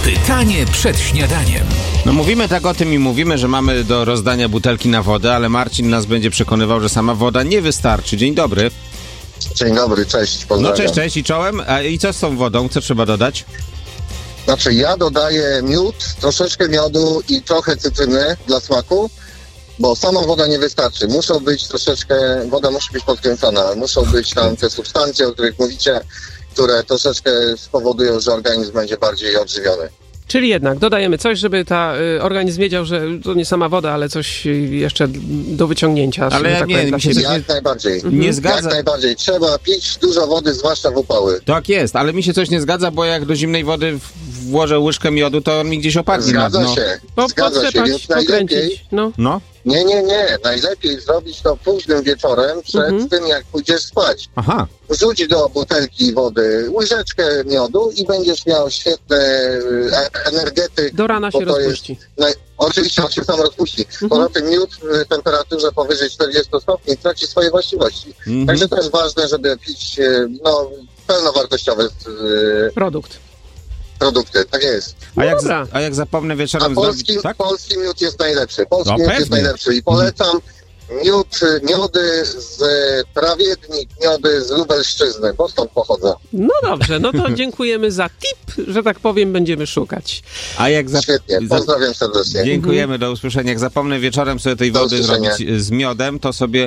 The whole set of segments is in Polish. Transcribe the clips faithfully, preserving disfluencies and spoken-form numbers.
Pytanie przed śniadaniem. No mówimy tak o tym i mówimy, że mamy do rozdania butelki na wodę, ale Marcin nas będzie przekonywał, że sama woda nie wystarczy. Dzień dobry. Dzień dobry, cześć, pozdrawiam. No cześć, cześć i czołem. A i co z tą wodą? Co trzeba dodać? Znaczy ja dodaję miód, troszeczkę miodu i trochę cytryny dla smaku, bo sama woda nie wystarczy. Muszą być troszeczkę, woda musi być podkręcona, muszą być tam te substancje, o których mówicie, które troszeczkę spowodują, że organizm będzie bardziej odżywiony. Czyli jednak dodajemy coś, żeby ta y, organizm wiedział, że to nie sama woda, ale coś y, jeszcze do wyciągnięcia. Ale tak nie, powiem, mi się dla coś siebie. Jak najbardziej. Nie zgadza. Jak najbardziej. Trzeba pić dużo wody, zwłaszcza w upały. Tak jest, ale mi się coś nie zgadza, bo jak do zimnej wody w- włożę łyżkę miodu, to on mi gdzieś opadnie. Zgadza no. się. Po, Zgadza się. potrzepać, Więc najlepiej, pokręcić. No. No, nie, nie, nie. Najlepiej zrobić to późnym wieczorem, przed Mhm. tym jak pójdziesz spać. aha. Rzuć do butelki wody łyżeczkę miodu i będziesz miał świetny e- energetyk. Do rana bo się to rozpuści. Jest, no, oczywiście on się sam rozpuści. Mhm. Poza tym miód w temperaturze powyżej czterdzieści stopni traci swoje właściwości. Mhm. Także to jest ważne, żeby pić e, no, pełnowartościowe e, Produkt. produkty. Tak jest. A No jak, dobra. a jak zapomnę A wieczorem polski, zrobić... Tak? polski miód jest najlepszy. Polski No, miód pewnie. jest najlepszy i polecam miód, miody z Prawiednik, miody z Lubelszczyzny, bo stąd pochodzę. No dobrze, no to dziękujemy za tip, że tak powiem, będziemy szukać. A jak za... Świetnie, za... pozdrawiam serdecznie. Dziękujemy, do usłyszenia. Jak zapomnę wieczorem sobie tej Do wody usłyszenia. zrobić z miodem, to sobie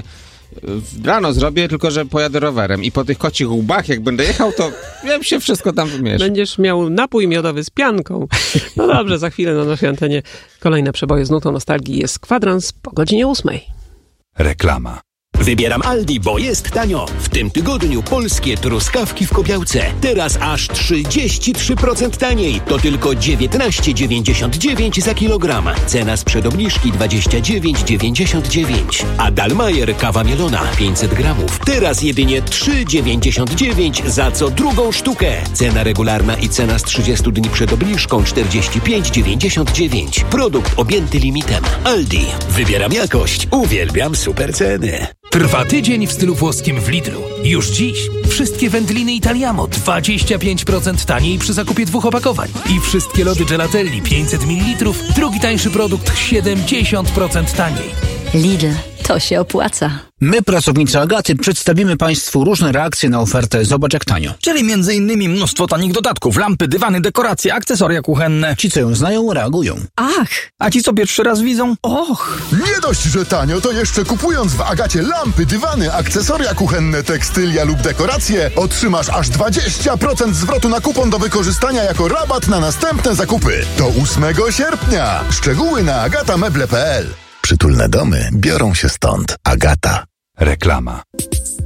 y, rano zrobię, tylko że pojadę rowerem i po tych kocich łbach, jak będę jechał, to wiem, się wszystko tam wymiesz. Będziesz miał napój miodowy z pianką. No dobrze, za chwilę na naszej antenie kolejne przeboje z nutą nostalgii. Jest kwadrans po godzinie ósmej. Reklama. Wybieram Aldi, bo jest tanio. W tym tygodniu polskie truskawki w Kobiałce. Teraz aż trzydzieści trzy procent taniej. To tylko dziewiętnaście dziewięćdziesiąt dziewięć za kilogram. Cena sprzed obniżki dwadzieścia dziewięć dziewięćdziesiąt dziewięć. A Dalmajer kawa mielona pięćset gramów. Teraz jedynie trzy dziewięćdziesiąt dziewięć za co drugą sztukę. Cena regularna i cena z trzydziestu dni przed obniżką czterdzieści pięć dziewięćdziesiąt dziewięć. Produkt objęty limitem. Aldi. Wybieram jakość. Uwielbiam super ceny. Trwa tydzień w stylu włoskim w Lidlu. Już dziś wszystkie wędliny Italiamo dwadzieścia pięć procent taniej przy zakupie dwóch opakowań. I wszystkie lody Gelatelli pięćset mililitrów, drugi tańszy produkt siedemdziesiąt procent taniej. Lidl, to się opłaca. My, pracownicy Agaty, przedstawimy Państwu różne reakcje na ofertę Zobacz jak tanio. Czyli między innymi mnóstwo tanich dodatków, lampy, dywany, dekoracje, akcesoria kuchenne. Ci, co ją znają, reagują. Ach, A ci, co pierwszy raz widzą? och. Nie dość, że tanio, to jeszcze kupując w Agacie lampy, dywany, akcesoria kuchenne, tekstylia lub dekoracje, otrzymasz aż dwadzieścia procent zwrotu na kupon do wykorzystania jako rabat na następne zakupy. Do ósmego sierpnia. Szczegóły na agatameble kropka p l. Przytulne domy biorą się stąd. Agata. Reklama.